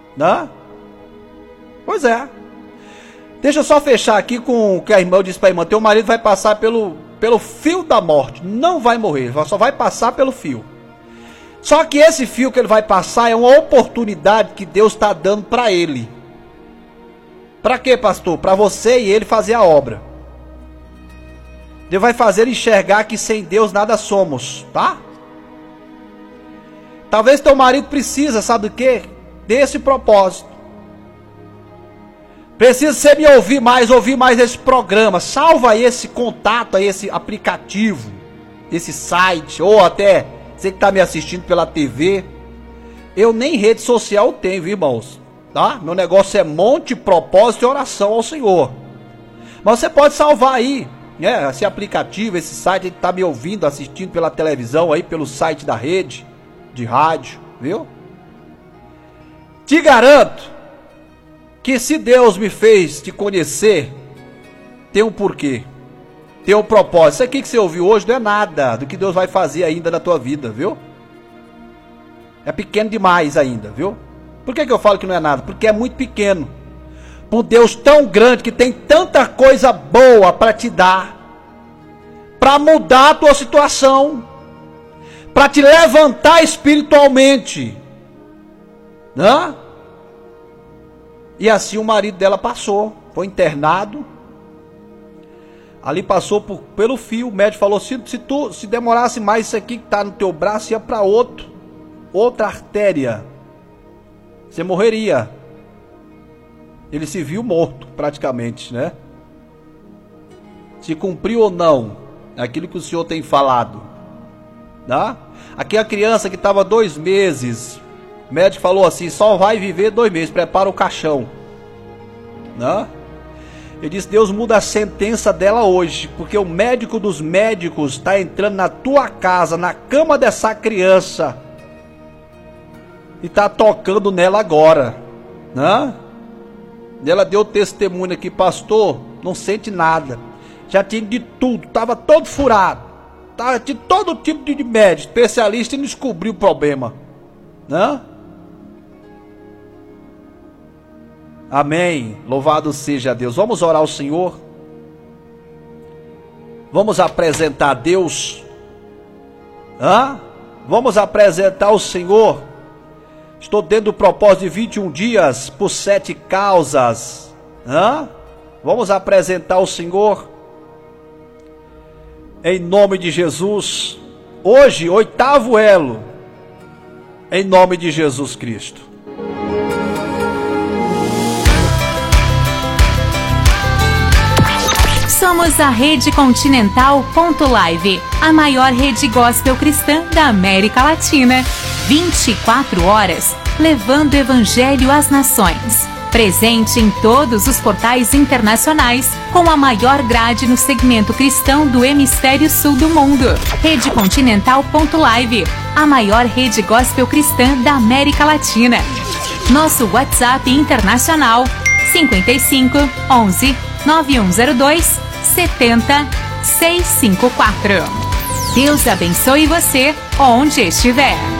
né? Pois é. Deixa eu só fechar aqui com o que a irmã disse para a irmã. Teu marido vai passar pelo fio da morte. Não vai morrer, só vai passar pelo fio. Só que esse fio que ele vai passar é uma oportunidade que Deus está dando para ele. Para quê, pastor? Para você e ele fazer a obra. Deus vai fazer ele enxergar que sem Deus nada somos, tá? Talvez teu marido precisa, sabe do quê? Desse propósito. Precisa você me ouvir mais esse programa. Salva aí esse contato, aí esse aplicativo, esse site, ou até você que está me assistindo pela TV. Eu nem rede social tenho, viu, irmãos? Tá? Meu negócio é monte, propósito e oração ao Senhor. Mas você pode salvar aí, né? Esse aplicativo, esse site que está me ouvindo, assistindo pela televisão, aí pelo site da rede de rádio, viu? Te garanto que se Deus me fez te conhecer, tem um porquê, tem um propósito. Isso aqui que você ouviu hoje não é nada do que Deus vai fazer ainda na tua vida, viu? É pequeno demais ainda, viu? Por que eu falo que não é nada? Porque é muito pequeno. Por Deus tão grande, que tem tanta coisa boa para te dar, para mudar a tua situação, para te levantar espiritualmente, né? E assim o marido dela passou, foi internado, ali passou pelo fio. O médico falou, se demorasse mais, isso aqui que está no teu braço ia para outra artéria, você morreria. Ele se viu morto praticamente, né? Se cumpriu ou não aquilo que o Senhor tem falado, né? Aqui a criança que estava 2 meses, o médico falou assim, só vai viver 2 meses, prepara o caixão, né? Ele disse, Deus muda a sentença dela hoje, porque o médico dos médicos está entrando na tua casa, na cama dessa criança, e está tocando nela agora, né? E ela deu testemunho aqui, pastor, não sente nada, já tinha de tudo, estava todo furado, tinha todo tipo de médico, especialista, e não descobriu o problema, né? Amém, louvado seja Deus. Vamos orar ao Senhor, vamos apresentar a Deus, vamos apresentar ao Senhor. Estou dentro do propósito de 21 dias por 7 causas, vamos apresentar ao Senhor, em nome de Jesus. Hoje, 8º elo, em nome de Jesus Cristo. Somos a Rede Continental.live, a maior rede gospel cristã da América Latina. 24 horas, levando o evangelho às nações. Presente em todos os portais internacionais, com a maior grade no segmento cristão do hemisfério sul do mundo. Rede Continental.live, a maior rede gospel cristã da América Latina. Nosso WhatsApp internacional, 55 11 9102 70654. Deus abençoe você onde estiver.